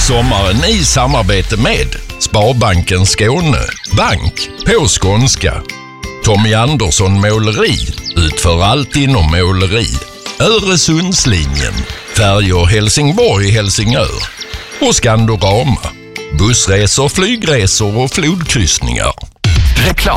sommaren i samarbete med Sparbanken Skåne, bank på skånska. Tommy Andersson Måleri utför allt inom måleri. Öresundslinjen, färjor Helsingborg-Helsingör och Skandorama, bussresor, flygresor och flodkryssningar. Reklam.